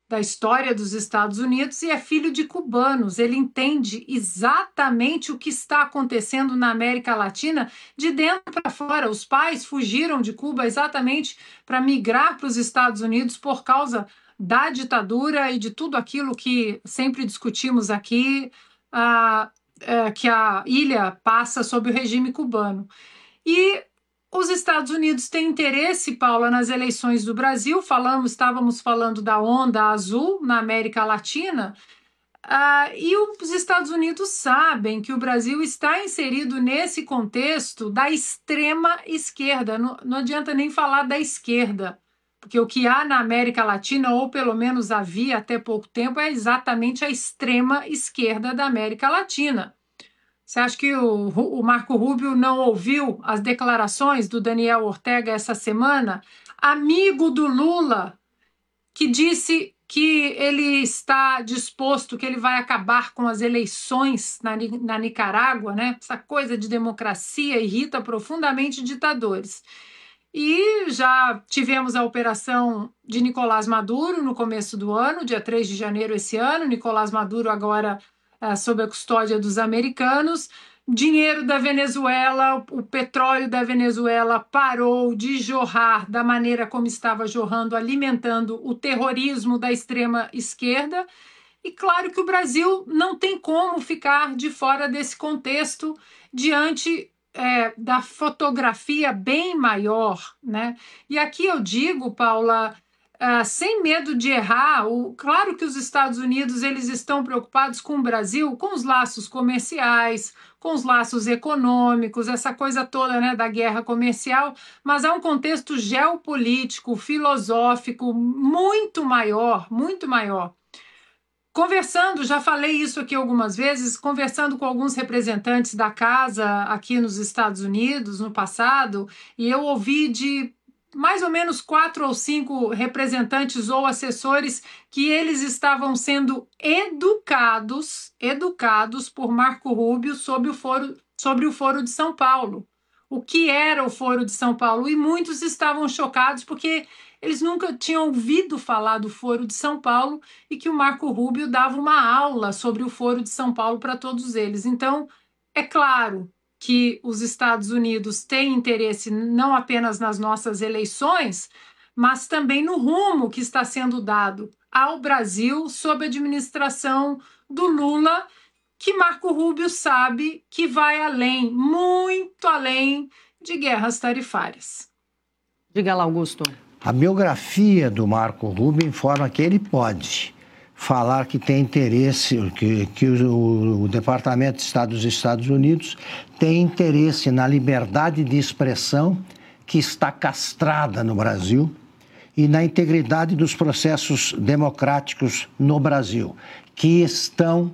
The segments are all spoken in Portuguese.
da história dos Estados Unidos e é filho de cubanos. Ele entende exatamente o que está acontecendo na América Latina de dentro para fora. Os pais fugiram de Cuba exatamente para migrar para os Estados Unidos por causa da ditadura e de tudo aquilo que sempre discutimos aqui, que a ilha passa sob o regime cubano. E os Estados Unidos têm interesse, Paula, nas eleições do Brasil. Estávamos falando da onda azul na América Latina, e os Estados Unidos sabem que o Brasil está inserido nesse contexto da extrema esquerda. Não adianta nem falar da esquerda, porque o que há na América Latina, ou pelo menos havia até pouco tempo, é exatamente a extrema esquerda da América Latina. Você acha que o Marco Rubio não ouviu as declarações do Daniel Ortega essa semana? Amigo do Lula, que disse que ele está disposto, que ele vai acabar com as eleições na Nicarágua, né? Essa coisa de democracia irrita profundamente ditadores. E já tivemos a operação de Nicolás Maduro no começo do ano, dia 3 de janeiro esse ano. Nicolás Maduro agora sob a custódia dos americanos. Dinheiro da Venezuela, o petróleo da Venezuela parou de jorrar da maneira como estava jorrando, alimentando o terrorismo da extrema esquerda. E claro que o Brasil não tem como ficar de fora desse contexto diante da fotografia bem maior, né? E aqui eu digo, Paula, sem medo de errar, claro que os Estados Unidos eles estão preocupados com o Brasil, com os laços comerciais, com os laços econômicos, essa coisa toda, né, da guerra comercial, mas há um contexto geopolítico, filosófico muito maior, muito maior. Conversando, já falei isso aqui algumas vezes, conversando com alguns representantes da casa aqui nos Estados Unidos no passado, e eu ouvi de mais ou menos 4 ou 5 representantes ou assessores que eles estavam sendo educados por Marco Rubio sobre o Foro de São Paulo. O que era o Foro de São Paulo? E muitos estavam chocados porque eles nunca tinham ouvido falar do Foro de São Paulo e que o Marco Rubio dava uma aula sobre o Foro de São Paulo para todos eles. Então, é claro que os Estados Unidos têm interesse não apenas nas nossas eleições, mas também no rumo que está sendo dado ao Brasil sob a administração do Lula, que Marco Rubio sabe que vai além, muito além de guerras tarifárias. Diga lá, Augusto. A biografia do Marco Rubio informa que ele pode falar que tem interesse, que o Departamento de Estado dos Estados Unidos tem interesse na liberdade de expressão que está castrada no Brasil e na integridade dos processos democráticos no Brasil, que estão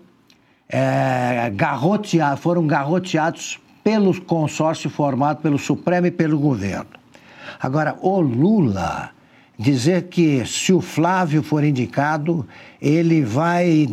foram garroteados pelo consórcio formado pelo Supremo e pelo governo. Agora, o Lula dizer que se o Flávio for indicado, ele vai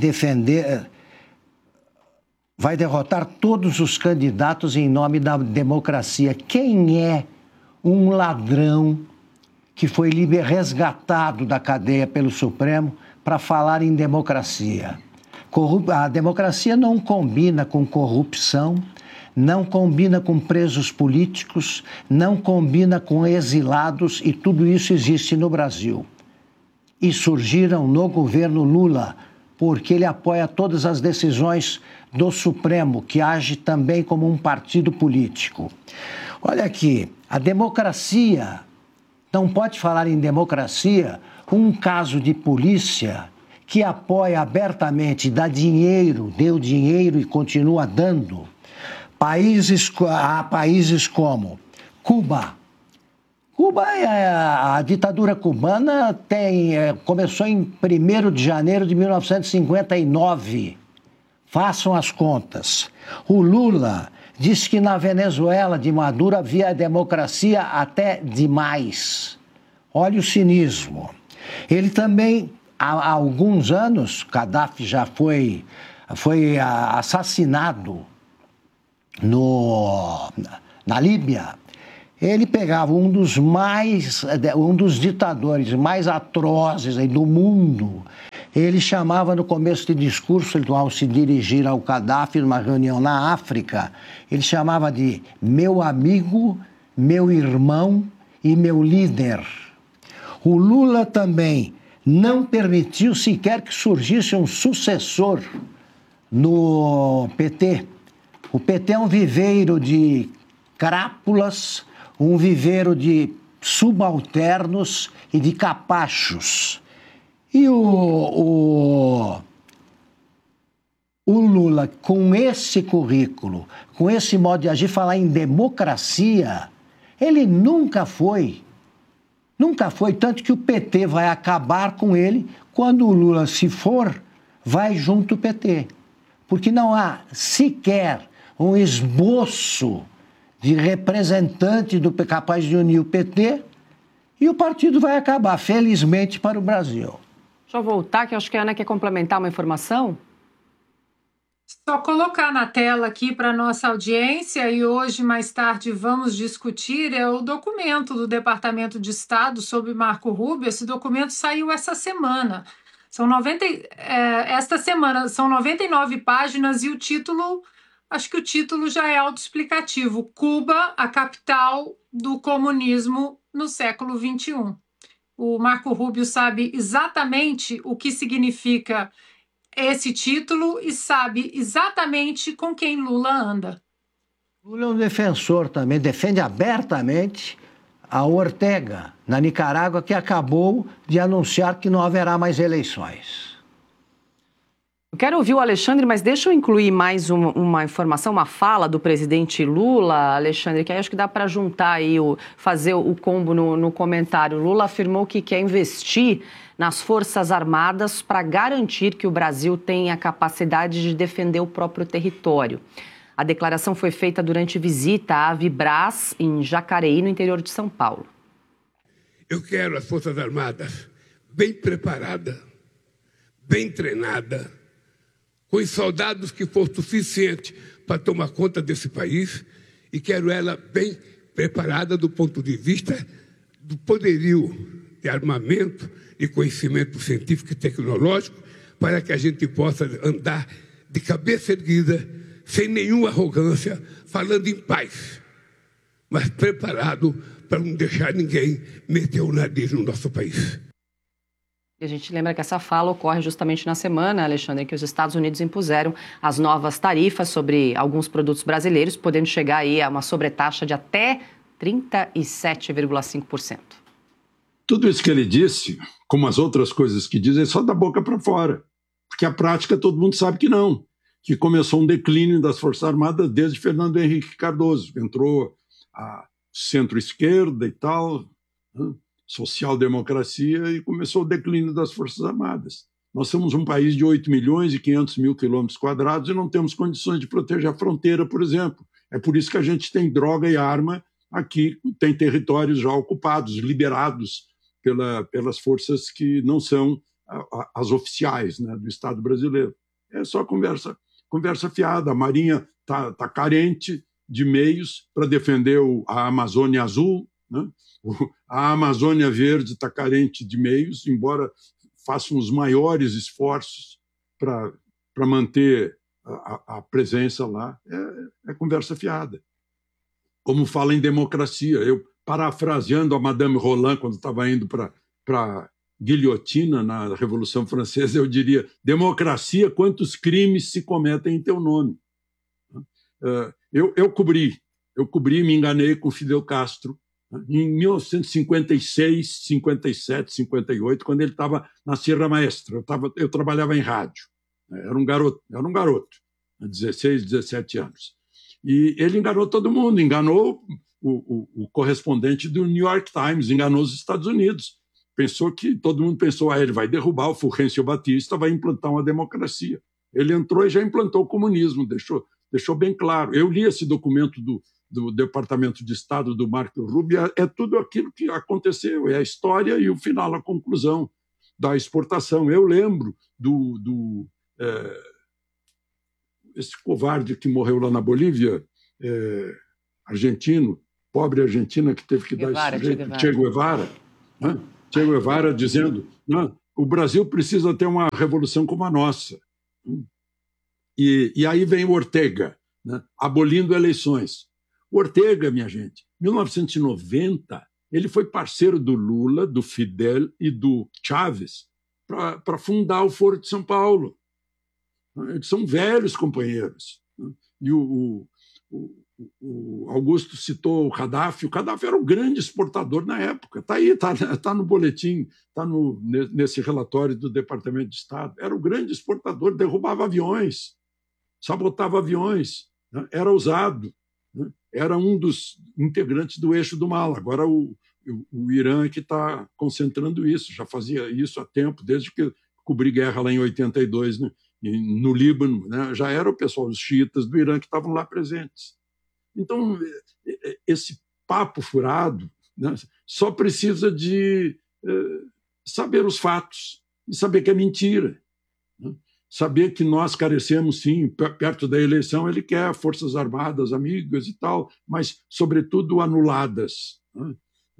derrotar todos os candidatos em nome da democracia. Quem é um ladrão que foi resgatado da cadeia pelo Supremo para falar em democracia? A democracia não combina com corrupção, não combina com presos políticos, não combina com exilados, e tudo isso existe no Brasil. E surgiram no governo Lula, porque ele apoia todas as decisões do Supremo, que age também como um partido político. Olha aqui, a democracia, não pode falar em democracia um caso de polícia que apoia abertamente, deu dinheiro e continua dando, há países como Cuba. A ditadura cubana começou em 1º de janeiro de 1959. Façam as contas. O Lula diz que na Venezuela de Maduro havia democracia até demais. Olha o cinismo. Ele também, há alguns anos, Gaddafi já foi assassinado na Líbia. Ele pegava um dos ditadores mais atrozes do mundo ele chamava no começo de discurso, ao se dirigir ao Gaddafi numa reunião na África, ele chamava de meu amigo, meu irmão e meu líder. O Lula também não permitiu sequer que surgisse um sucessor no PT. O PT é um viveiro de crápulas, um viveiro de subalternos e de capachos. E o Lula, com esse currículo, com esse modo de agir, falar em democracia, ele nunca foi, tanto que o PT vai acabar com ele, quando o Lula, se for, vai junto o PT. Porque não há sequer um esboço de representante capaz de unir o PT, e o partido vai acabar, felizmente, para o Brasil. Deixa eu voltar, que eu acho que a Ana quer complementar uma informação. Só colocar na tela aqui para a nossa audiência, e hoje, mais tarde, vamos discutir, é o documento do Departamento de Estado sobre Marco Rubio. Esse documento saiu essa semana. Esta semana são 99 páginas e o título, acho que o título já é autoexplicativo: Cuba, a capital do comunismo no século XXI. O Marco Rubio sabe exatamente o que significa esse título e sabe exatamente com quem Lula anda. Lula é um defensor também, defende abertamente a Ortega, na Nicarágua, que acabou de anunciar que não haverá mais eleições. Eu quero ouvir o Alexandre, mas deixa eu incluir mais uma informação, uma fala do presidente Lula, Alexandre, que aí acho que dá para juntar aí, fazer o combo no comentário. Lula afirmou que quer investir nas Forças Armadas para garantir que o Brasil tenha a capacidade de defender o próprio território. A declaração foi feita durante visita à Avibras, em Jacareí, no interior de São Paulo. Eu quero as Forças Armadas bem preparadas, bem treinadas, com os soldados que for suficiente para tomar conta desse país, e quero ela bem preparada do ponto de vista do poderio de armamento e conhecimento científico e tecnológico, para que a gente possa andar de cabeça erguida, sem nenhuma arrogância, falando em paz, mas preparado para não deixar ninguém meter o nariz no nosso país. E a gente lembra que essa fala ocorre justamente na semana, Alexandre, em que os Estados Unidos impuseram as novas tarifas sobre alguns produtos brasileiros, podendo chegar aí a uma sobretaxa de até 37,5%. Tudo isso que ele disse, como as outras coisas que diz, é só da boca para fora. Porque a prática todo mundo sabe que não. Que começou um declínio das Forças Armadas desde Fernando Henrique Cardoso. Entrou a centro-esquerda e tal, né? Social-democracia, e começou o declínio das Forças Armadas. Nós somos um país de 8 milhões e 500 mil quilômetros quadrados e não temos condições de proteger a fronteira, por exemplo. É por isso que a gente tem droga e arma aqui, tem territórios já ocupados, liberados pelas forças que não são as oficiais, né, do Estado brasileiro. É só conversa fiada. A Marinha está carente de meios para defender a Amazônia Azul, né? A Amazônia Verde está carente de meios, embora façam os maiores esforços para manter a presença lá. É conversa fiada. Como fala em democracia, eu, parafraseando a Madame Roland, quando estava indo para guilhotina na Revolução Francesa, eu diria: democracia, quantos crimes se cometem em teu nome? Eu cobri, me enganei com Fidel Castro em 1956, 57, 58, quando ele estava na Sierra Maestra. Eu trabalhava em rádio, era um garoto, 16, 17 anos. E ele enganou todo mundo, enganou o correspondente do New York Times, enganou os Estados Unidos. Todo mundo pensou, ele vai derrubar o Fulgêncio Batista, vai implantar uma democracia. Ele entrou e já implantou o comunismo, deixou bem claro. Eu li esse documento do Departamento de Estado do Marco Rubio, é tudo aquilo que aconteceu, é a história e o final, a conclusão da exportação. Eu lembro esse covarde que morreu lá na Bolívia, argentino, pobre argentino que teve que dar esse jeito, Che Guevara, né? Che Guevara dizendo, o Brasil precisa ter uma revolução como a nossa. E aí vem o Ortega, né, abolindo eleições. O Ortega, minha gente, em 1990, ele foi parceiro do Lula, do Fidel e do Chávez para fundar o Foro de São Paulo. Eles são velhos companheiros. E o Augusto citou o Gaddafi. O Gaddafi era um grande exportador na época. Está aí, está no boletim, está nesse relatório do Departamento de Estado. Era um grande exportador, derrubava aviões, sabotava aviões, né? Era ousado, né? Era um dos integrantes do eixo do mal. Agora o Irã é que está concentrando isso, já fazia isso há tempo, desde que cobri guerra lá em 82, né? No Líbano, né? Já era o pessoal, os xiitas do Irã que estavam lá presentes. Então, esse papo furado, né, só precisa de saber os fatos e saber que é mentira. Né? Saber que nós carecemos, sim, perto da eleição ele quer forças armadas, amigas e tal, mas, sobretudo, anuladas, né?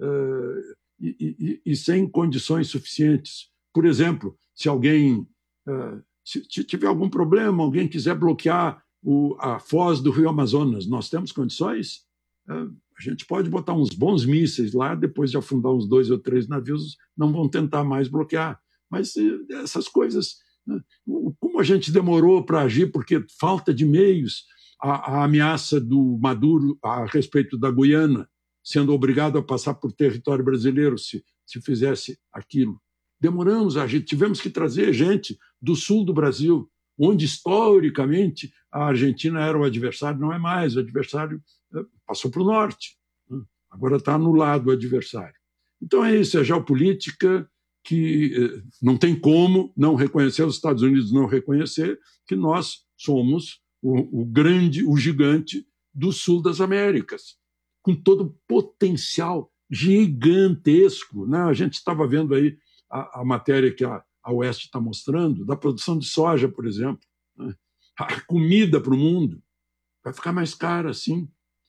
E sem condições suficientes. Por exemplo, se alguém... Se tiver algum problema, alguém quiser bloquear a foz do Rio Amazonas, nós temos condições? A gente pode botar uns bons mísseis lá, depois de afundar uns 2 ou 3 navios, não vão tentar mais bloquear. Mas essas coisas, né? Como a gente demorou para agir, porque falta de meios, a ameaça do Maduro a respeito da Guiana, sendo obrigado a passar por território brasileiro se fizesse aquilo. Demoramos a agir, tivemos que trazer gente do sul do Brasil, onde historicamente a Argentina era o adversário, não é mais, o adversário passou para o norte, né? Agora está anulado o adversário. Então é isso, é geopolítica que não tem como não reconhecer, os Estados Unidos não reconhecer que nós somos o gigante do sul das Américas, com todo o potencial gigantesco, né? A gente estava vendo aí a matéria que a Oeste está mostrando, da produção de soja, por exemplo, né? A comida para o mundo vai ficar mais cara, sim,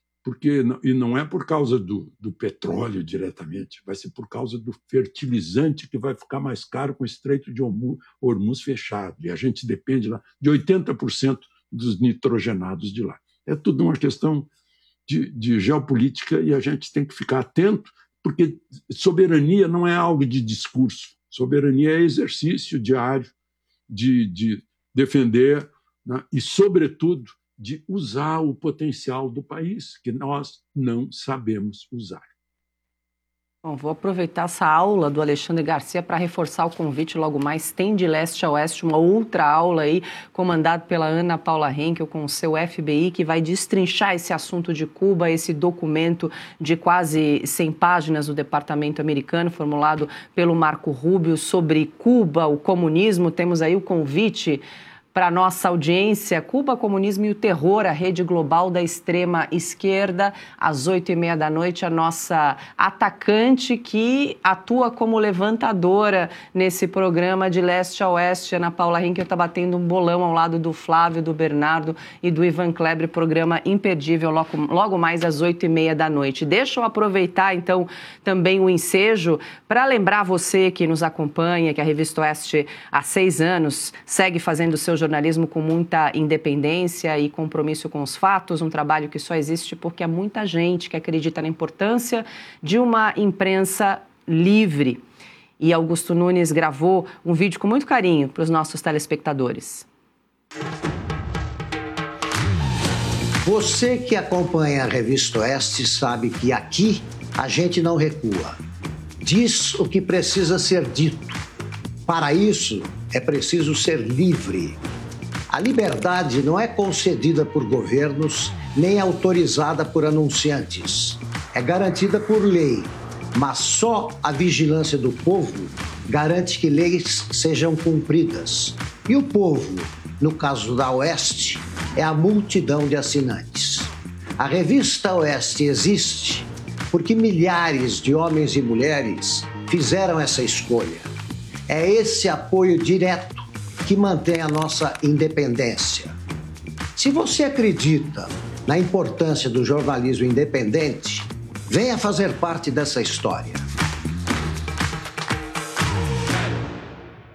e não é por causa do petróleo diretamente, vai ser por causa do fertilizante que vai ficar mais caro com o Estreito de Hormuz fechado, e a gente depende lá de 80% dos nitrogenados de lá. É tudo uma questão de geopolítica e a gente tem que ficar atento, porque soberania não é algo de discurso. Soberania é exercício diário de defender, né, e, sobretudo, de usar o potencial do país, que nós não sabemos usar. Bom, vou aproveitar essa aula do Alexandre Garcia para reforçar o convite. Logo mais tem de leste a oeste uma outra aula aí, comandada pela Ana Paula Henkel com o seu FBI, que vai destrinchar esse assunto de Cuba, esse documento de quase 100 páginas do Departamento Americano, formulado pelo Marco Rubio, sobre Cuba, o comunismo. Temos aí o convite para a nossa audiência, Cuba, Comunismo e o Terror, a rede global da extrema esquerda, às 8h30 da noite, a nossa atacante que atua como levantadora nesse programa de leste a oeste. Ana Paula Henkel está batendo um bolão ao lado do Flávio, do Bernardo e do Ivan Kleber, programa imperdível, logo mais às 8h30 da noite. Deixa eu aproveitar, então, também o ensejo para lembrar você que nos acompanha, que a Revista Oeste há 6 anos segue fazendo seu jornalismo com muita independência e compromisso com os fatos, um trabalho que só existe porque há muita gente que acredita na importância de uma imprensa livre. E Augusto Nunes gravou um vídeo com muito carinho para os nossos telespectadores. Você que acompanha a Revista Oeste sabe que aqui a gente não recua. Diz o que precisa ser dito. Para isso, é preciso ser livre. A liberdade não é concedida por governos nem autorizada por anunciantes. É garantida por lei, mas só a vigilância do povo garante que leis sejam cumpridas. E o povo, no caso da Oeste, é a multidão de assinantes. A Revista Oeste existe porque milhares de homens e mulheres fizeram essa escolha. É esse apoio direto que mantém a nossa independência. Se você acredita na importância do jornalismo independente, venha fazer parte dessa história.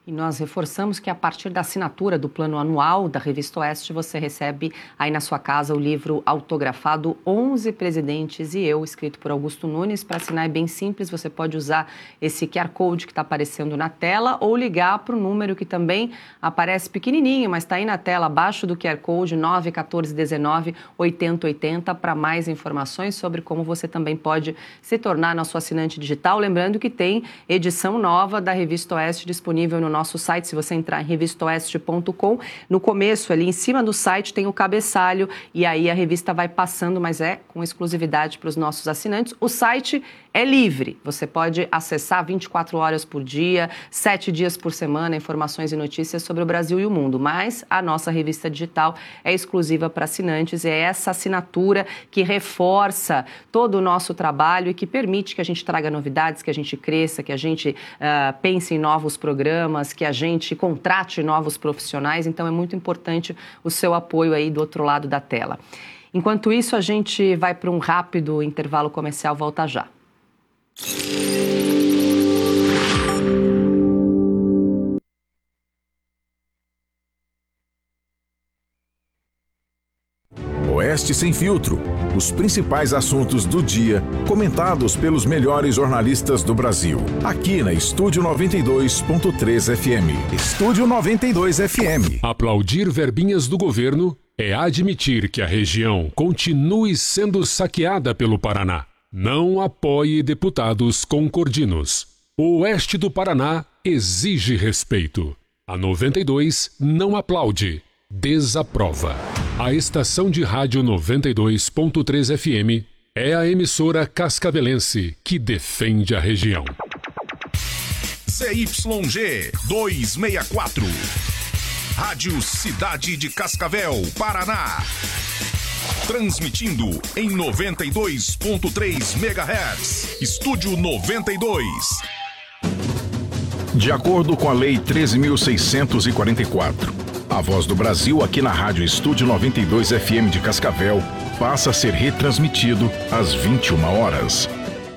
E nós reforçamos que a partir da assinatura do plano anual da Revista Oeste, você recebe aí na sua casa o livro autografado 11 Presidentes e Eu, escrito por Augusto Nunes. Para assinar é bem simples, você pode usar esse QR Code que está aparecendo na tela ou ligar para o número que também aparece pequenininho, mas está aí na tela, abaixo do QR Code, 91419-8080, para mais informações sobre como você também pode se tornar nosso assinante digital. Lembrando que tem edição nova da Revista Oeste disponível no nosso site, se você entrar em revistaoeste.com, no começo, ali em cima do site, tem o cabeçalho e aí a revista vai passando, mas é com exclusividade para os nossos assinantes. O site é livre, você pode acessar 24 horas por dia, 7 dias por semana, informações e notícias sobre o Brasil e o mundo, mas a nossa revista digital é exclusiva para assinantes e é essa assinatura que reforça todo o nosso trabalho e que permite que a gente traga novidades, que a gente cresça, que a gente pense em novos programas, que a gente contrate novos profissionais. Então é muito importante o seu apoio aí do outro lado da tela. Enquanto isso, a gente vai para um rápido intervalo comercial, volta já. Oeste Sem Filtro. Os principais assuntos do dia, comentados pelos melhores jornalistas do Brasil. Aqui na Estúdio 92.3 FM. Estúdio 92 FM. Aplaudir verbinhas do governo é admitir que a região continue sendo saqueada pelo Paraná. Não apoie deputados concordinos. O Oeste do Paraná exige respeito. A 92 não aplaude, desaprova. A estação de rádio 92.3 FM é a emissora cascavelense que defende a região. ZYG 264. Rádio Cidade de Cascavel, Paraná. Transmitindo em 92.3 MHz. Estúdio 92. De acordo com a Lei 13.644, a Voz do Brasil aqui na Rádio Estúdio 92 FM de Cascavel passa a ser retransmitido às 21 horas.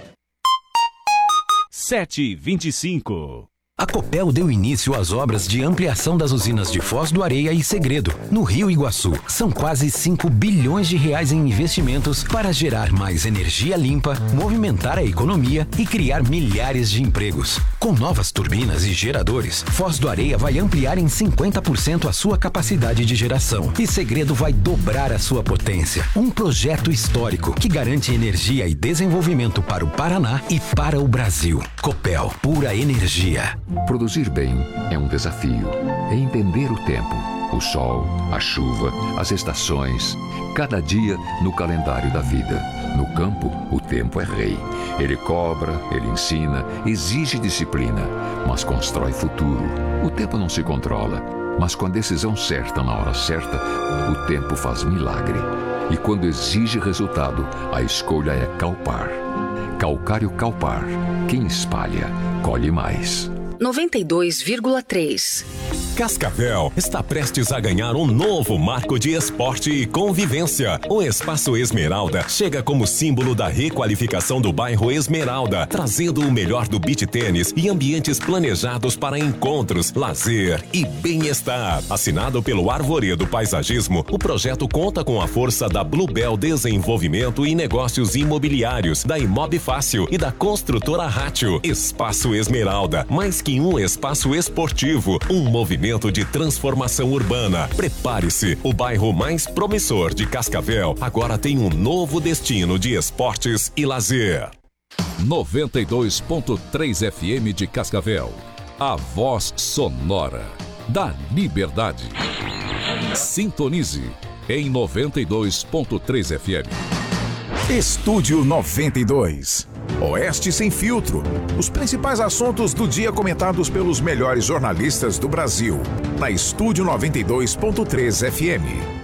7h25. A Copel deu início às obras de ampliação das usinas de Foz do Areia e Segredo, no Rio Iguaçu. São quase 5 bilhões de reais em investimentos para gerar mais energia limpa, movimentar a economia e criar milhares de empregos. Com novas turbinas e geradores, Foz do Areia vai ampliar em 50% a sua capacidade de geração e Segredo vai dobrar a sua potência. Um projeto histórico que garante energia e desenvolvimento para o Paraná e para o Brasil. Copel, pura energia. Produzir bem é um desafio. É entender o tempo, o sol, a chuva, as estações, cada dia no calendário da vida. No campo, o tempo é rei. Ele cobra, ele ensina, exige disciplina, mas constrói futuro. O tempo não se controla, mas com a decisão certa na hora certa, o tempo faz milagre. E quando exige resultado, a escolha é Calpar. Calcário Calpar. Quem espalha, colhe mais. 92,3. Cascavel está prestes a ganhar um novo marco de esporte e convivência. O Espaço Esmeralda chega como símbolo da requalificação do bairro Esmeralda, trazendo o melhor do beach tênis e ambientes planejados para encontros, lazer e bem-estar. Assinado pelo Arvoredo Paisagismo, o projeto conta com a força da Bluebell Desenvolvimento e Negócios Imobiliários, da Imob Fácil e da construtora Rátio. Espaço Esmeralda, mais que um espaço esportivo, um movimento de transformação urbana. Prepare-se, o bairro mais promissor de Cascavel agora tem um novo destino de esportes e lazer. 92.3 FM de Cascavel, a voz sonora da liberdade. Sintonize em 92.3 FM. Estúdio 92. Oeste Sem Filtro. Os principais assuntos do dia comentados pelos melhores jornalistas do Brasil. Na Estúdio 92.3 FM.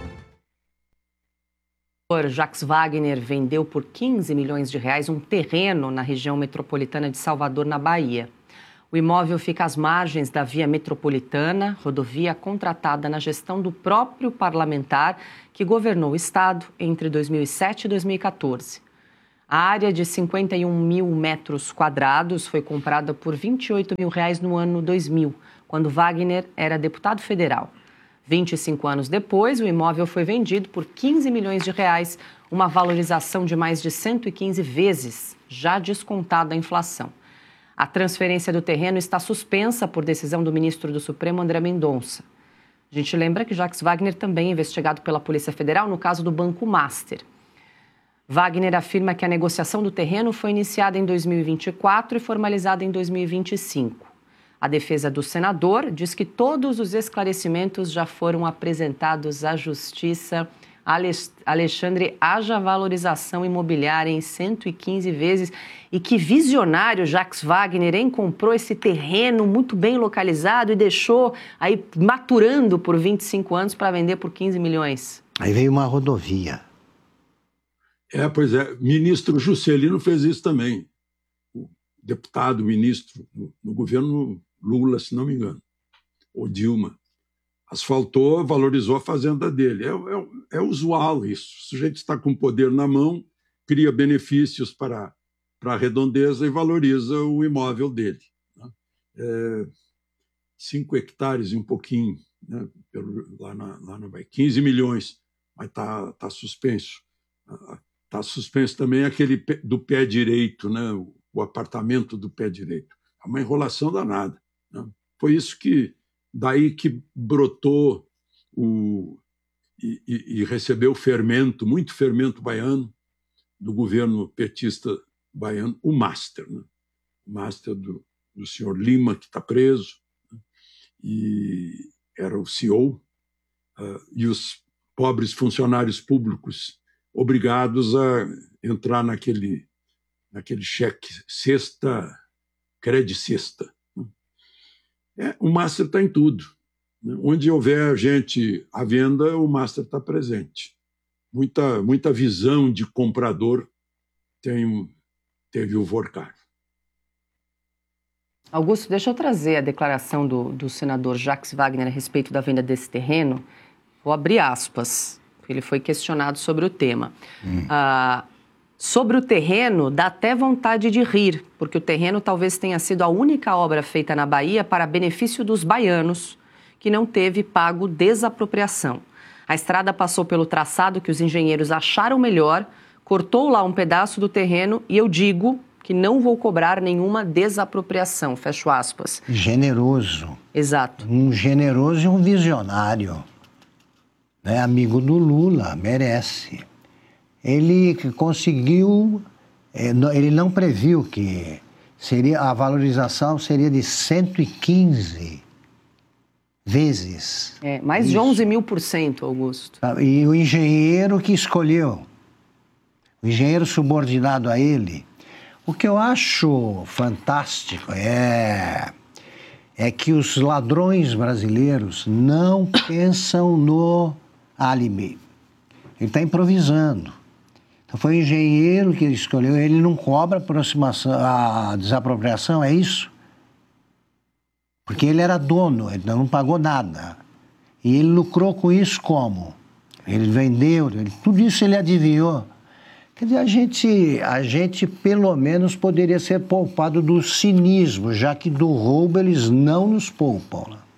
O Jacques Wagner vendeu por 15 milhões de reais um terreno na região metropolitana de Salvador, na Bahia. O imóvel fica às margens da Via Metropolitana, rodovia contratada na gestão do próprio parlamentar que governou o estado entre 2007 e 2014. A área de 51 mil metros quadrados foi comprada por R$28 mil no ano 2000, quando Wagner era deputado federal. 25 anos depois, o imóvel foi vendido por R$15 milhões, uma valorização de mais de 115 vezes, já descontada a inflação. A transferência do terreno está suspensa por decisão do ministro do Supremo, André Mendonça. A gente lembra que Jacques Wagner também é investigado pela Polícia Federal no caso do Banco Master. Wagner afirma que a negociação do terreno foi iniciada em 2024 e formalizada em 2025. A defesa do senador diz que todos os esclarecimentos já foram apresentados à Justiça. Alexandre, haja valorização imobiliária em 115 vezes. E que visionário Jacques Wagner, hein? Comprou esse terreno muito bem localizado e deixou aí maturando por 25 anos para vender por 15 milhões. Aí veio uma rodovia. Pois é. Ministro Juscelino fez isso também. O deputado, ministro, no governo Lula, se não me engano, ou Dilma, asfaltou, valorizou a fazenda dele. É usual isso. O sujeito está com poder na mão, cria benefícios para a redondeza e valoriza o imóvel dele. 5 hectares e um pouquinho, né, lá na Bahia, 15 milhões, mas está suspenso. Está suspenso também aquele do pé direito, né, o apartamento do pé direito. É uma enrolação danada. Né? Foi isso daí que brotou e recebeu fermento, muito fermento baiano, do governo petista baiano, o Master. Né? O Master do senhor Lima, que está preso, né? E era o CEO, e os pobres funcionários públicos obrigados a entrar naquele cheque cesta, crédito cesta. O Master está em tudo. Onde houver gente à venda, o Master está presente. Muita visão de comprador teve o Vorcar. Augusto, deixa eu trazer a declaração do senador Jacques Wagner a respeito da venda desse terreno. Vou abrir aspas, porque ele foi questionado sobre o tema. Sobre o terreno, dá até vontade de rir, porque o terreno talvez tenha sido a única obra feita na Bahia para benefício dos baianos, que não teve pago desapropriação. A estrada passou pelo traçado que os engenheiros acharam melhor, cortou lá um pedaço do terreno e eu digo que não vou cobrar nenhuma desapropriação, fecho aspas. Generoso. Exato. Um generoso e um visionário. Né? Amigo do Lula, merece. Ele conseguiu, ele não previu que a valorização seria de 115 vezes. Mais de 11.000%, Augusto. E o engenheiro que escolheu, o engenheiro subordinado a ele. O que eu acho fantástico é que os ladrões brasileiros não pensam no álibi. Ele está improvisando. Então foi o engenheiro que escolheu, ele não cobra a desapropriação, é isso? Porque ele era dono, ele não pagou nada. E ele lucrou com isso como? Ele vendeu, tudo isso ele adivinhou. Quer dizer, a gente pelo menos poderia ser poupado do cinismo, já que do roubo eles não nos poupam. Né?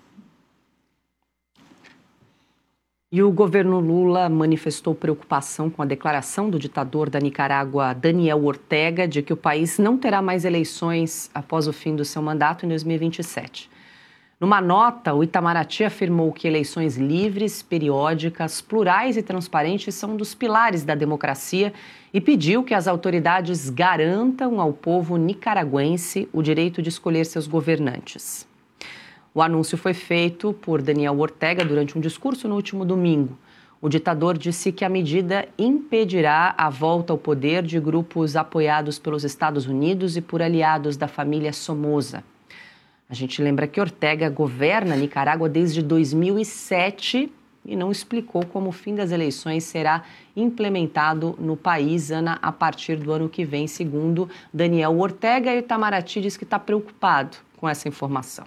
E o governo Lula manifestou preocupação com a declaração do ditador da Nicarágua, Daniel Ortega, de que o país não terá mais eleições após o fim do seu mandato em 2027. Numa nota, o Itamaraty afirmou que eleições livres, periódicas, plurais e transparentes são um dos pilares da democracia e pediu que as autoridades garantam ao povo nicaragüense o direito de escolher seus governantes. O anúncio foi feito por Daniel Ortega durante um discurso no último domingo. O ditador disse que a medida impedirá a volta ao poder de grupos apoiados pelos Estados Unidos e por aliados da família Somoza. A gente lembra que Ortega governa Nicarágua desde 2007 e não explicou como o fim das eleições será implementado no país, Ana, a partir do ano que vem, segundo Daniel Ortega. E o Itamaraty diz que está preocupado com essa informação.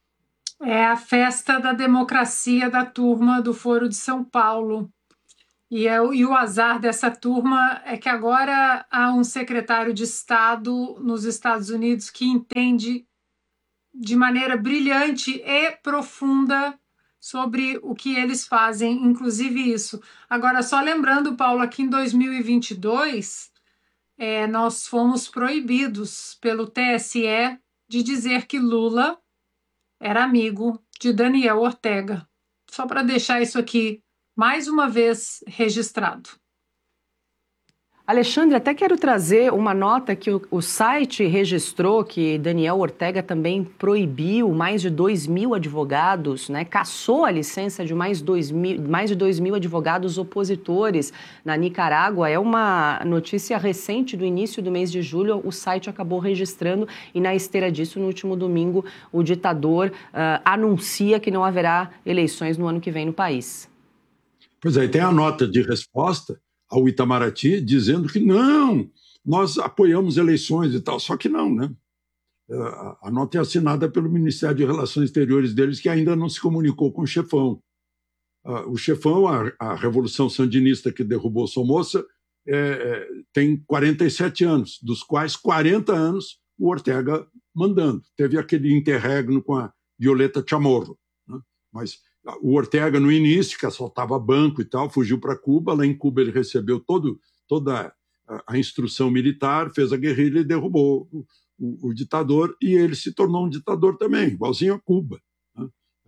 É a festa da democracia da turma do Foro de São Paulo. E o azar dessa turma é que agora há um secretário de Estado nos Estados Unidos que entende de maneira brilhante e profunda sobre o que eles fazem, inclusive isso. Agora, só lembrando, Paula, que em 2022 nós fomos proibidos pelo TSE de dizer que Lula era amigo de Daniel Ortega. Só para deixar isso aqui mais uma vez registrado. Alexandre, até quero trazer uma nota que o site registrou que Daniel Ortega também proibiu mais de 2.000 advogados, né? Cassou a licença de mais de 2.000 advogados opositores na Nicarágua. É uma notícia recente do início do mês de julho, o site acabou registrando e na esteira disso, no último domingo, o ditador anuncia que não haverá eleições no ano que vem no país. Pois é, tem a nota de resposta ao Itamaraty dizendo que não, nós apoiamos eleições e tal, só que não, né? A nota é assinada pelo Ministério de Relações Exteriores deles, que ainda não se comunicou com o chefão. O chefão, a Revolução Sandinista que derrubou Somoza, tem 47 anos, dos quais 40 anos o Ortega mandando. Teve aquele interregno com a Violeta Chamorro, né? Mas o Ortega, no início, que assaltava banco e tal, fugiu para Cuba. Lá em Cuba ele recebeu toda a instrução militar, fez a guerrilha e derrubou o ditador, e ele se tornou um ditador também, igualzinho a Cuba, né?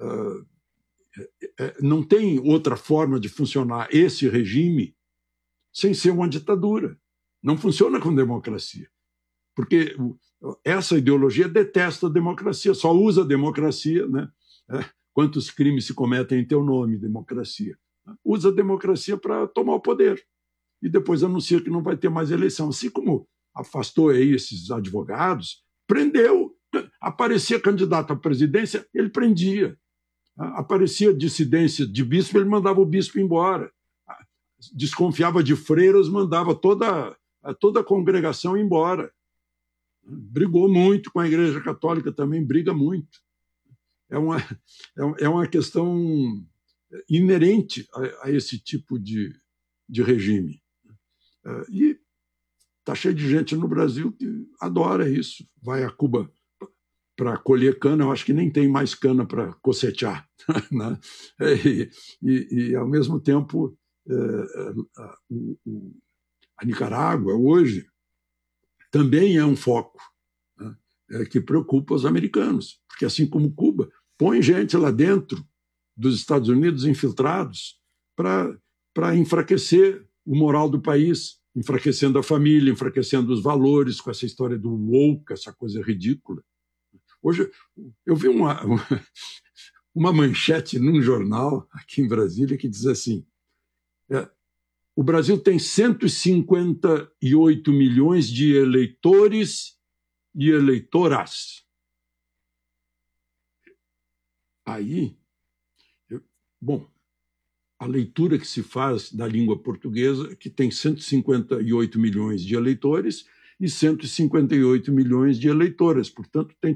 Não tem outra forma de funcionar esse regime sem ser uma ditadura. Não funciona com democracia, porque essa ideologia detesta a democracia, só usa a democracia, né? Quantos crimes se cometem em teu nome, democracia? Usa a democracia para tomar o poder e depois anuncia que não vai ter mais eleição. Assim como afastou aí esses advogados, prendeu. Aparecia candidato à presidência, ele prendia. Aparecia dissidência de bispo, ele mandava o bispo embora. Desconfiava de freiras, mandava toda a congregação embora. Brigou muito com a Igreja Católica também, briga muito. É uma questão inerente a esse tipo de regime. E está cheio de gente no Brasil que adora isso. Vai a Cuba para colher cana, eu acho que nem tem mais cana para cocetear, né? E, ao mesmo tempo, a Nicarágua, hoje, também é um foco, né? Que preocupa os americanos, porque assim como Cuba, põe gente lá dentro dos Estados Unidos infiltrados para enfraquecer o moral do país, enfraquecendo a família, enfraquecendo os valores, com essa história do woke, essa coisa ridícula. Hoje eu vi uma manchete num jornal aqui em Brasília que diz assim: o Brasil tem 158 milhões de eleitores e eleitoras. Aí, a leitura que se faz da língua portuguesa é que tem 158 milhões de eleitores e 158 milhões de eleitoras. Portanto, tem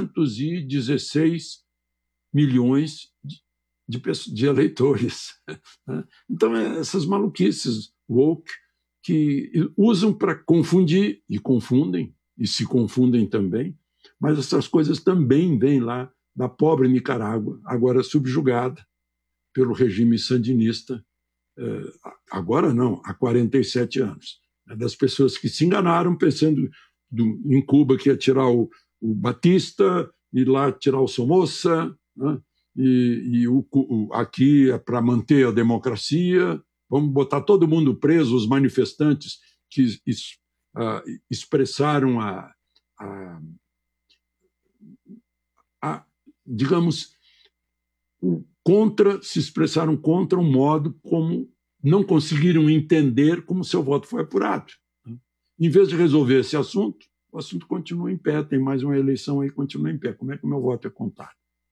316 milhões de eleitores. Então, essas maluquices woke que usam para confundir, e confundem, e se confundem também, mas essas coisas também vêm lá da pobre Nicarágua, agora subjugada pelo regime sandinista, agora não, há 47 anos. Das pessoas que se enganaram pensando em Cuba que ia tirar o Batista e lá tirar o Somoza, né? Aqui é para manter a democracia, vamos botar todo mundo preso, os manifestantes que expressaram digamos, se expressaram contra um modo como não conseguiram entender como seu voto foi apurado. Em vez de resolver esse assunto, o assunto continua em pé, tem mais uma eleição aí, continua em pé. Como é que o meu voto é contado?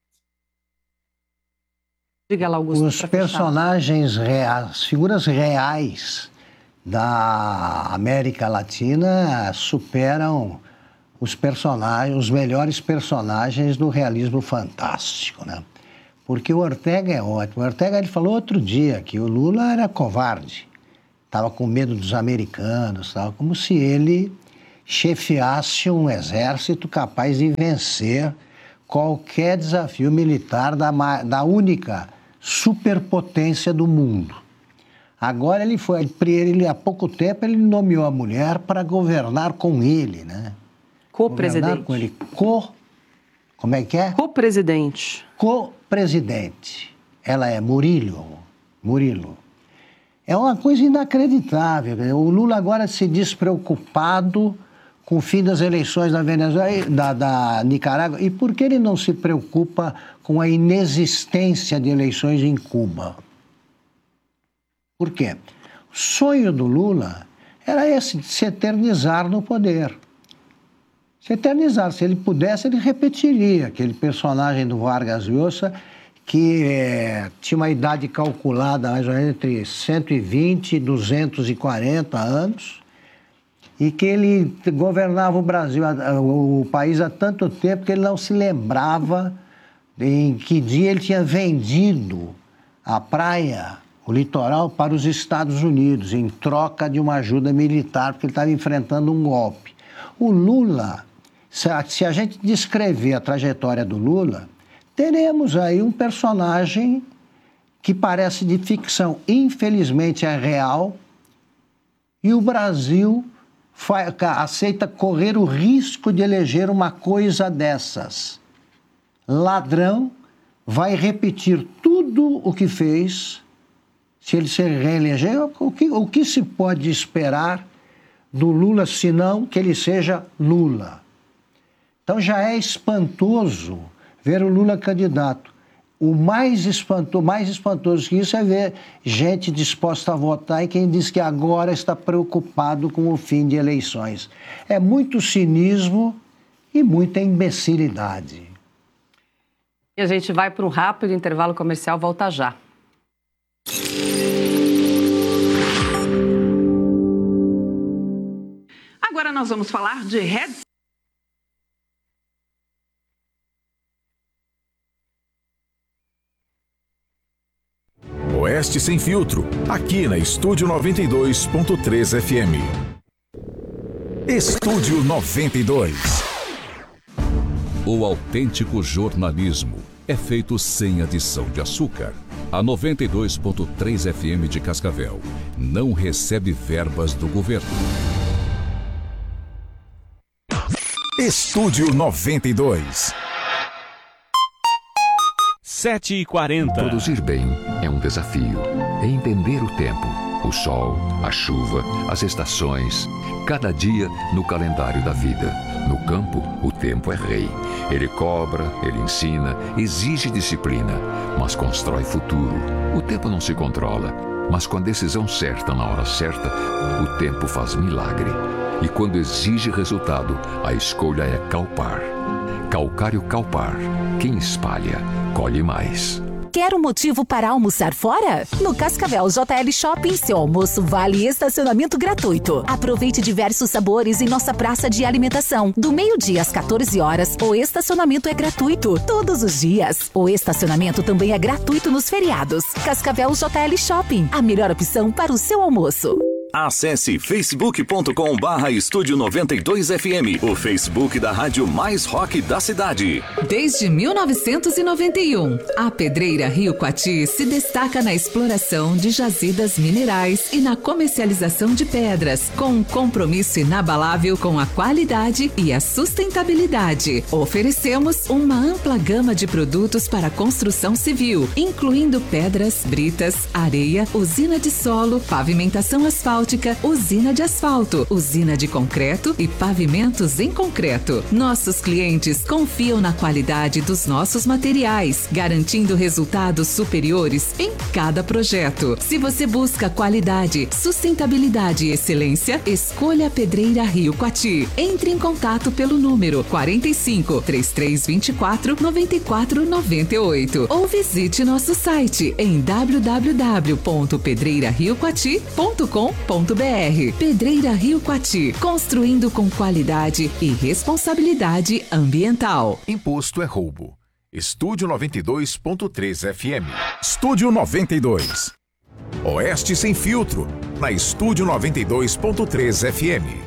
Diga lá, Augusto. Os personagens reais, as figuras reais da América Latina superam os melhores personagens do realismo fantástico, né? Porque o Ortega é ótimo. O Ortega, ele falou outro dia que o Lula era covarde. Estava com medo dos americanos, tal, como se ele chefiasse um exército capaz de vencer qualquer desafio militar da única superpotência do mundo. Agora há pouco tempo ele nomeou a mulher para governar com ele, né? Co-presidente. Com ele. Como é que é? Co-presidente. Co-presidente. Ela é Murilo. É uma coisa inacreditável. O Lula agora se diz preocupado com o fim das eleições da Venezuela, da Nicarágua. E por que ele não se preocupa com a inexistência de eleições em Cuba? Por quê? O sonho do Lula era esse, de se eternizar no poder. Se eternizar. Se ele pudesse, ele repetiria aquele personagem do Vargas Llosa, que tinha uma idade calculada mais ou menos entre 120 e 240 anos, e que ele governava o Brasil, o país há tanto tempo que ele não se lembrava em que dia ele tinha vendido a praia, o litoral, para os Estados Unidos, em troca de uma ajuda militar, porque ele estava enfrentando um golpe. O Lula, se a gente descrever a trajetória do Lula, teremos aí um personagem que parece de ficção, infelizmente é real, e o Brasil aceita correr o risco de eleger uma coisa dessas. Ladrão vai repetir tudo o que fez, se ele se reeleger. O que se pode esperar do Lula, senão que ele seja Lula? Então já é espantoso ver o Lula candidato. O mais espantoso que isso é ver gente disposta a votar e quem diz que agora está preocupado com o fim de eleições. É muito cinismo e muita imbecilidade. E a gente vai para um rápido intervalo comercial, volta já. Agora nós vamos falar de headset. Oeste Sem Filtro, aqui na Estúdio 92.3 FM. Estúdio 92. O autêntico jornalismo é feito sem adição de açúcar. A 92.3 FM de Cascavel não recebe verbas do governo. Estúdio 92. 7h40. Produzir bem é um desafio. É entender o tempo, o sol, a chuva, as estações, cada dia no calendário da vida. No campo, o tempo é rei. Ele cobra, ele ensina, exige disciplina, mas constrói futuro. O tempo não se controla, mas com a decisão certa na hora certa, o tempo faz milagre. E quando exige resultado, a escolha é Calpar. Calcário Calpar. Quem espalha, colhe mais. Quer um motivo para almoçar fora? No Cascavel JL Shopping, seu almoço vale estacionamento gratuito. Aproveite diversos sabores em nossa praça de alimentação. Do meio-dia às 14 horas, o estacionamento é gratuito todos os dias. O estacionamento também é gratuito nos feriados. Cascavel JL Shopping, a melhor opção para o seu almoço. Acesse facebook.com/Estúdio 92FM, o Facebook da rádio mais rock da cidade. Desde 1991, a Pedreira Rio Coati se destaca na exploração de jazidas minerais e na comercialização de pedras, com um compromisso inabalável com a qualidade e a sustentabilidade. Oferecemos uma ampla gama de produtos para construção civil, incluindo pedras, britas, areia, usina de solo, pavimentação asfáltica, usina de asfalto, usina de concreto e pavimentos em concreto. Nossos clientes confiam na qualidade dos nossos materiais, garantindo resultados superiores em cada projeto. Se você busca qualidade, sustentabilidade e excelência, escolha a Pedreira Rio Coati. Entre em contato pelo número 45 3324 9498 ou visite nosso site em www.pedreirariocoati.com.br. Pedreira Rio Coati, construindo com qualidade e responsabilidade ambiental. Imposto é roubo. Estúdio 92.3 FM. Estúdio 92. Oeste Sem Filtro, na Estúdio 92.3 FM.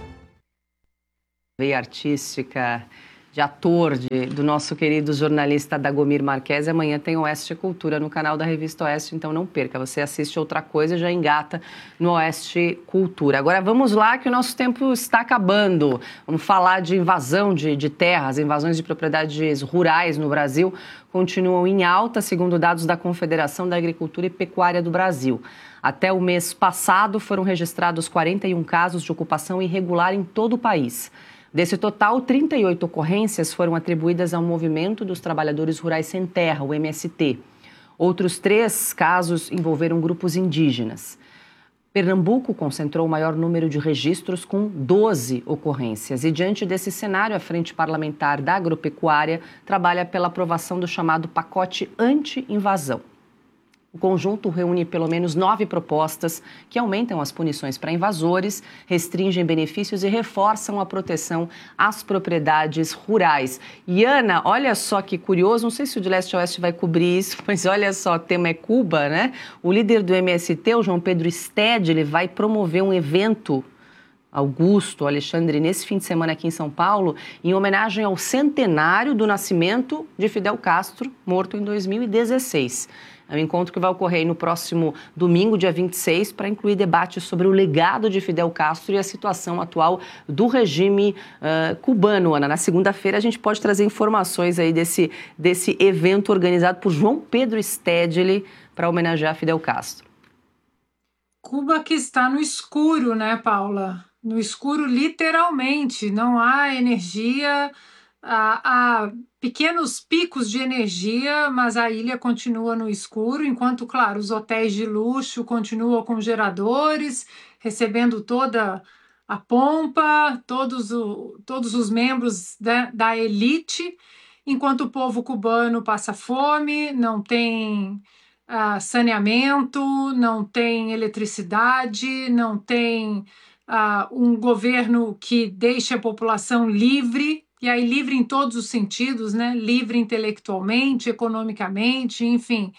Veia artística de ator do nosso querido jornalista Dagomir Marques. Amanhã tem Oeste Cultura no canal da Revista Oeste, então não perca. Você assiste outra coisa e já engata no Oeste Cultura. Agora vamos lá que o nosso tempo está acabando. Vamos falar de invasão de terras, invasões de propriedades rurais no Brasil continuam em alta, segundo dados da Confederação da Agricultura e Pecuária do Brasil. Até o mês passado foram registrados 41 casos de ocupação irregular em todo o país. Desse total, 38 ocorrências foram atribuídas ao Movimento dos Trabalhadores Rurais Sem Terra, o MST. Outros 3 casos envolveram grupos indígenas. Pernambuco concentrou o maior número de registros, com 12 ocorrências. E diante desse cenário, a Frente Parlamentar da Agropecuária trabalha pela aprovação do chamado pacote anti-invasão. O conjunto reúne pelo menos 9 propostas que aumentam as punições para invasores, restringem benefícios e reforçam a proteção às propriedades rurais. E Ana, olha só que curioso, não sei se o de Leste a Oeste vai cobrir isso, mas olha só, o tema é Cuba, né? O líder do MST, o João Pedro Stedley, vai promover um evento, Augusto, Alexandre, nesse fim de semana aqui em São Paulo, em homenagem ao centenário do nascimento de Fidel Castro, morto em 2016. É um encontro que vai ocorrer no próximo domingo, dia 26, para incluir debates sobre o legado de Fidel Castro e a situação atual do regime cubano. Ana, na segunda-feira a gente pode trazer informações aí desse evento organizado por João Pedro Stedley para homenagear Fidel Castro. Cuba que está no escuro, né, Paula? No escuro, literalmente. Não há energia, há pequenos picos de energia, mas a ilha continua no escuro, enquanto, claro, os hotéis de luxo continuam com geradores, recebendo toda a pompa, todos os membros da elite, enquanto o povo cubano passa fome, não tem saneamento, não tem eletricidade, não tem um governo que deixe a população livre, e aí livre em todos os sentidos, né? Livre intelectualmente, economicamente, enfim,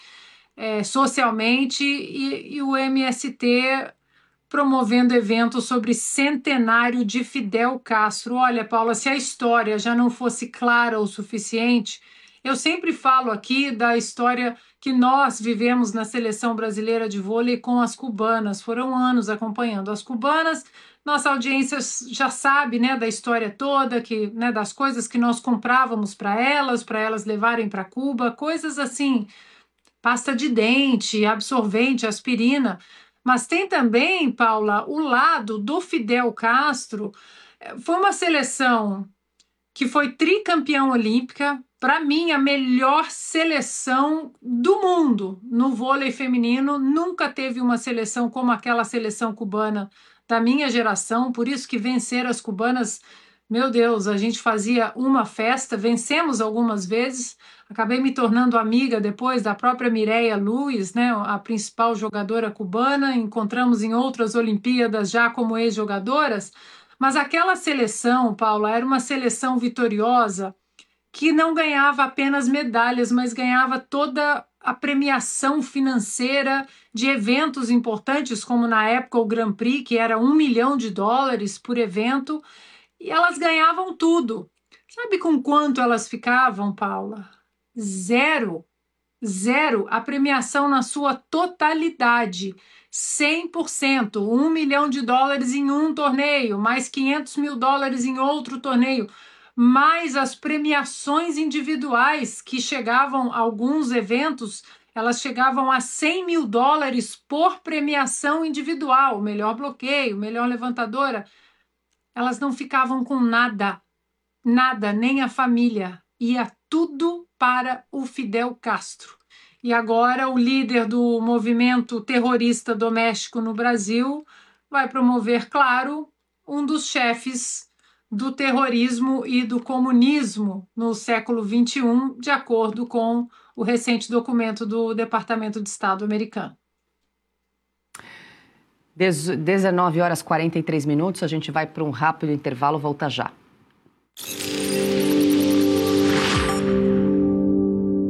socialmente, e o MST promovendo eventos sobre centenário de Fidel Castro. Olha, Paula, se a história já não fosse clara o suficiente, eu sempre falo aqui da história que nós vivemos na seleção brasileira de vôlei com as cubanas. Foram anos acompanhando as cubanas. Nossa audiência já sabe, né, da história toda, né, das coisas que nós comprávamos para elas levarem para Cuba, coisas assim, pasta de dente, absorvente, aspirina. Mas tem também, Paula, o lado do Fidel Castro. Foi uma seleção que foi tricampeã olímpica, para mim, a melhor seleção do mundo no vôlei feminino. Nunca teve uma seleção como aquela seleção cubana da minha geração, por isso que vencer as cubanas, meu Deus, a gente fazia uma festa, vencemos algumas vezes, acabei me tornando amiga depois da própria Mireia Luiz, né, a principal jogadora cubana, encontramos em outras Olimpíadas já como ex-jogadoras, mas aquela seleção, Paula, era uma seleção vitoriosa, que não ganhava apenas medalhas, mas ganhava toda a premiação financeira de eventos importantes, como na época o Grand Prix, que era $1 milhão por evento, e elas ganhavam tudo. Sabe com quanto elas ficavam, Paula? Zero. A premiação na sua totalidade. 100%. $1 milhão em um torneio, mais $500 mil em outro torneio, mais as premiações individuais que chegavam, alguns eventos, elas chegavam a $100 mil por premiação individual, melhor bloqueio, melhor levantadora. Elas não ficavam com nada, nem a família, ia tudo para o Fidel Castro. E agora o líder do movimento terrorista doméstico no Brasil vai promover, claro, um dos chefes do terrorismo e do comunismo no século XXI, de acordo com o recente documento do Departamento de Estado americano. 19h43, a gente vai para um rápido intervalo, volta já.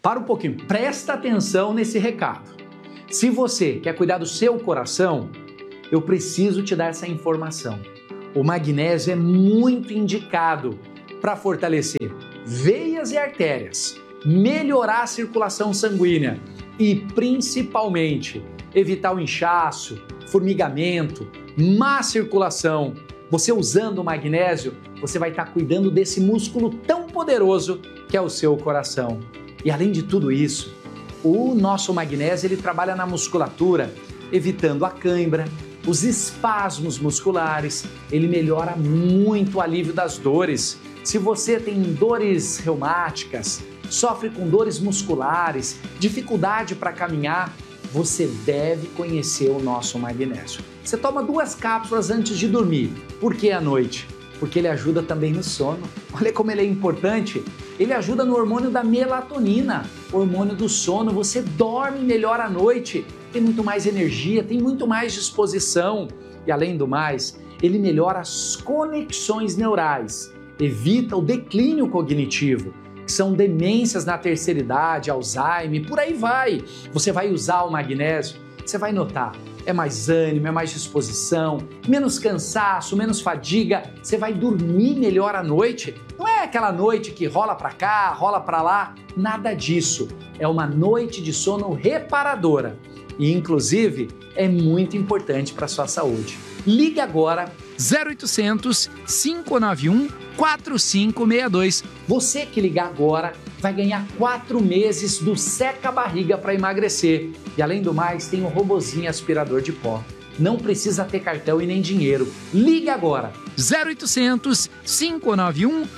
para um pouquinho, presta atenção nesse recado. Se você quer cuidar do seu coração, eu preciso te dar essa informação. O magnésio é muito indicado para fortalecer veias e artérias, melhorar a circulação sanguínea e, principalmente, evitar o inchaço, formigamento, má circulação. Você usando o magnésio, você vai estar cuidando desse músculo tão poderoso que é o seu coração. E além de tudo isso, o nosso magnésio ele trabalha na musculatura, evitando a cãibra, os espasmos musculares, ele melhora muito o alívio das dores. Se você tem dores reumáticas, sofre com dores musculares, dificuldade para caminhar, você deve conhecer o nosso magnésio. Você toma 2 cápsulas antes de dormir. Por que à noite? Porque ele ajuda também no sono. Olha como ele é importante. Ele ajuda no hormônio da melatonina, hormônio do sono. Você dorme melhor à noite, tem muito mais energia, tem muito mais disposição. E além do mais, ele melhora as conexões neurais, evita o declínio cognitivo, que são demências na terceira idade, Alzheimer, por aí vai. Você vai usar o magnésio, você vai notar, é mais ânimo, é mais disposição, menos cansaço, menos fadiga, você vai dormir melhor à noite. Não é aquela noite que rola para cá, rola para lá, nada disso. É uma noite de sono reparadora e, inclusive, é muito importante para a sua saúde. Ligue agora 0800 591 4562. Você que ligar agora vai ganhar 4 meses do Seca Barriga para emagrecer. E além do mais, tem um robozinho aspirador de pó. Não precisa ter cartão e nem dinheiro. Ligue agora. 0800 591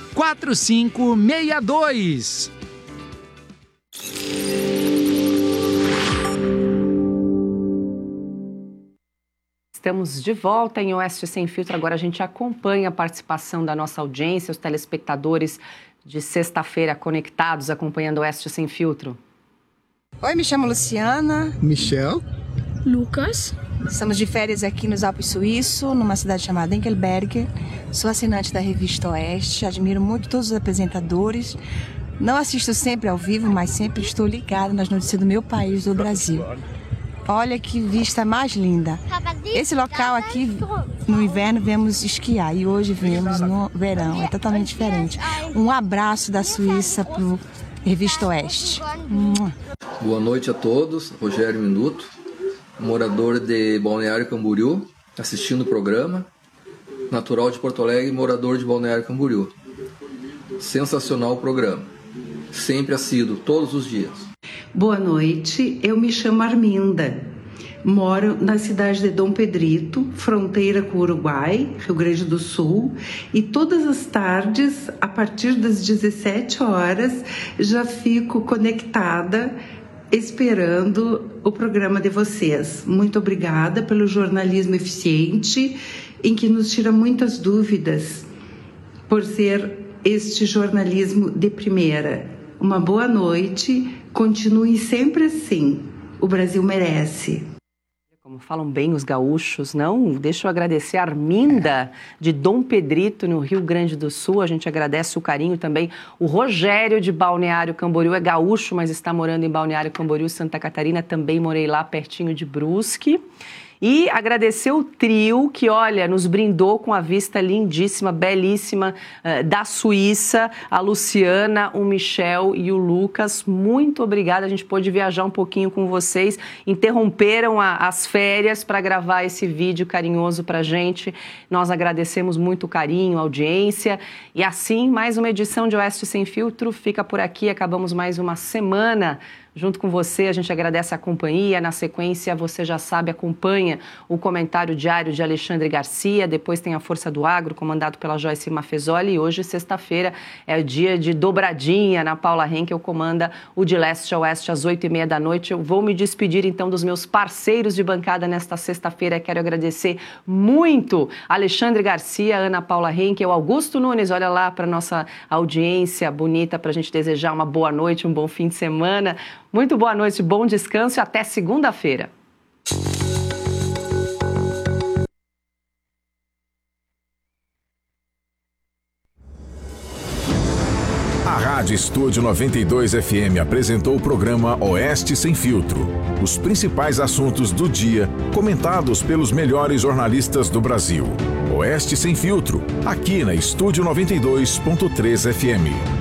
4562. Estamos de volta em Oeste Sem Filtro. Agora a gente acompanha a participação da nossa audiência, os telespectadores de sexta-feira conectados, acompanhando Oeste Sem Filtro. Oi, me chamo Luciana. Michel. Lucas. Estamos de férias aqui nos Alpes Suíços, numa cidade chamada Engelberg. Sou assinante da revista Oeste, admiro muito todos os apresentadores. Não assisto sempre ao vivo, mas sempre estou ligada nas notícias do meu país, do Brasil. Olha que vista mais linda. Esse local aqui, no inverno, vemos esquiar e hoje vemos no verão. É totalmente diferente. Um abraço da Suíça para o Revista Oeste. Boa noite a todos. Rogério Minuto, morador de Balneário Camboriú, assistindo o programa. Natural de Porto Alegre, morador de Balneário Camboriú. Sensacional o programa. Sempre assíduo, todos os dias. Boa noite, eu me chamo Arminda, moro na cidade de Dom Pedrito, fronteira com o Uruguai, Rio Grande do Sul, e todas as tardes, a partir das 17 horas, já fico conectada, esperando o programa de vocês. Muito obrigada pelo jornalismo eficiente, em que nos tira muitas dúvidas, por ser este jornalismo de primeira. Uma boa noite. Continue sempre assim. O Brasil merece. Como falam bem os gaúchos, não? Deixa eu agradecer a Arminda, de Dom Pedrito, no Rio Grande do Sul. A gente agradece o carinho também. O Rogério, de Balneário Camboriú, é gaúcho, mas está morando em Balneário Camboriú, Santa Catarina. Também morei lá, pertinho de Brusque. E agradecer o trio que, olha, nos brindou com a vista lindíssima, belíssima da Suíça, a Luciana, o Michel e o Lucas. Muito obrigada, a gente pôde viajar um pouquinho com vocês, interromperam as férias para gravar esse vídeo carinhoso para a gente. Nós agradecemos muito o carinho, a audiência. E assim, mais uma edição de Oeste Sem Filtro fica por aqui, acabamos mais uma semana junto com você. A gente agradece a companhia. Na sequência, você já sabe, acompanha o comentário diário de Alexandre Garcia. Depois tem a Força do Agro, comandado pela Joyce Mafezoli. E hoje, sexta-feira, é o dia de dobradinha. Na Paula Henkel comanda o De Leste a Oeste às 8h30 da noite. Eu vou me despedir, então, dos meus parceiros de bancada nesta sexta-feira. Quero agradecer muito Alexandre Garcia, Ana Paula Henkel, Augusto Nunes. Olha lá para nossa audiência bonita, para a gente desejar uma boa noite, um bom fim de semana. Muito boa noite, bom descanso e até segunda-feira. A Rádio Estúdio 92 FM apresentou o programa Oeste Sem Filtro. Os principais assuntos do dia, comentados pelos melhores jornalistas do Brasil. Oeste Sem Filtro, aqui na Estúdio 92.3 FM.